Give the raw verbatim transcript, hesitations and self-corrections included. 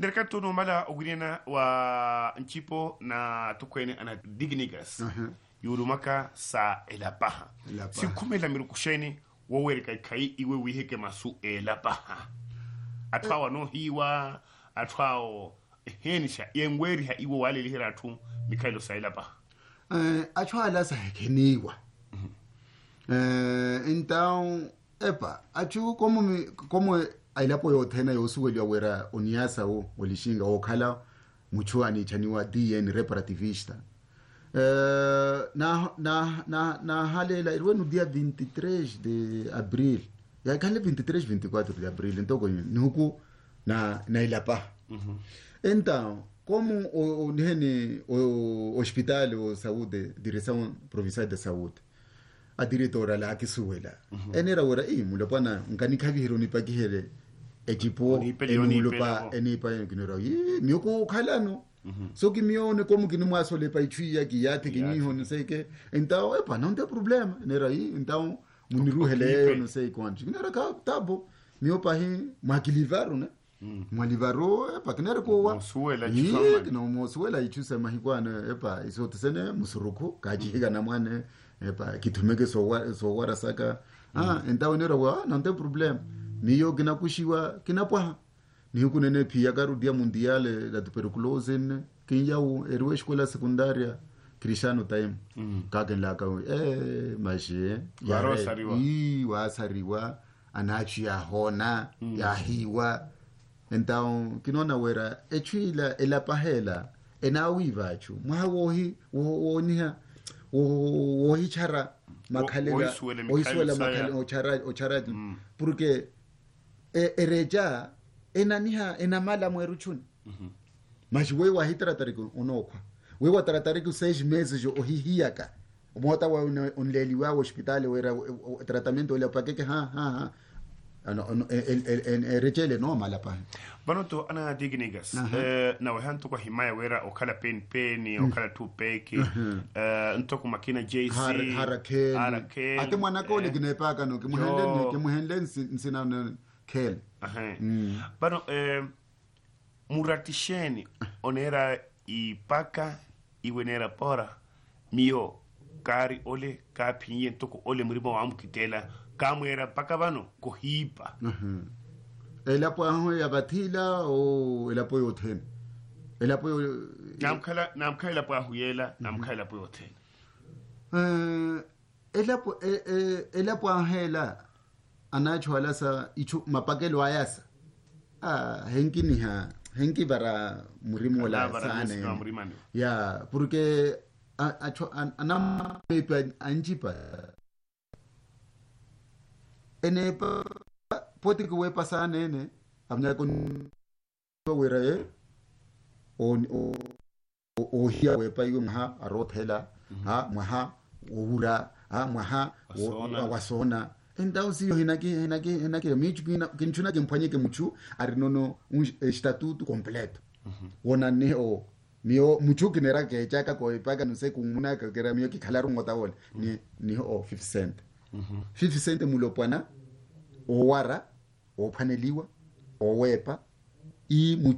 derkato no mala ogurena wa nchipo na tukwene ana dignigas uh -huh. yuru maka sa elapaha si kume la mirukusheni wo weri kai kai iwe wiheke masu elapaha atwawa no hiwa atwao henisha yengweri ha iwe wale lihiratu mikailo sa elapaha eh atwa la sa hekeniwa eh então epa achu como como ailapo yothena yosuweli wera oniasa o olishinga okhala muchuani chaniwa D N reparativista eh na na na na halela irwenu dia vinte e três de abril ya kale vinte e três vinte e quatro de abril ntoko nuku na na ilapa uhum. Então como o nene o hospital o saúde direção provincial de saúde a diretora la kisuwela uhum. Enera wera i mulopana ngani khabihiro ni pakihere equipo enipa enipa nginero yi myoko khalano so que mione como que não mais olhe para chuia que já tem que nem não sei que então epa não tem problema nera aí então muniru hele não sei quanto nera cá tá bom meu pai makilivaro né malivaro epa que nera koa suela chufama que não mosuela e chusa mahikwana epa isso tsene musuruko kajiga na mwane epa kitumeke so so wara saka ah então nera wa não tem problema niyo kinakushiwa kinapwa ni kunene pia garudia mundiale la tuberculose kinyau erwe escola secundaria Cristiano time mm. kagen la ka eh maje ya rosariwa i wasariwa anachi ya hona mm. ya hiwa então kinona wera echila elapahela enawivachu mwawohi woniha wohi chara makhalela oisuela makhalela ochara ochara mm. porque e, ereja enaniha enamala mweruchuni mhm mas we wa hitra tariku onokwa we wa tratariku seis meses jo ohihiaka mota wa onleli wa hospital wera tratamento le pakeke ha ha ha ano el el rechele no mala pa banoto ana dignigas eh na wahanto kwa himaya wera okala pen pen okala tu peke eh ntoko makina J C harakel ate mwana ko le ginepaka no kimuhendeni kimuhendeni nsina kel aha mm. Bano eh muratisheni onera ipaka iwenera pora mio kari ole ka pinye toko ole muribo amkitela kamwera paka bano ko hipa mhm el apoyo ya batila o el apoyo ten el apoyo namkala namkala pa huyela namkala pa ten eh el apoyo el apoyo hela anacho alasa ichu mapakelo ayasa ah henkini ha henki bara murimu wala sana ya porque acho anam pepa anjipa ene poti ko we pasana nene amnya kon wera e on o hia we pa yum ha arothela ha mwaha ura ha mwaha wasona então se eu hinaki hinaki hinaki michu kinchuna kimfanyike muchu arinono un estatuto completo wona ne o mio muchu kinera ke chaka ko ipaga no se kumuna ka kera mio kikhalaro ngotawole ni ni o fifty cent fifty cent mulopana o wara o paneliwa o wepa i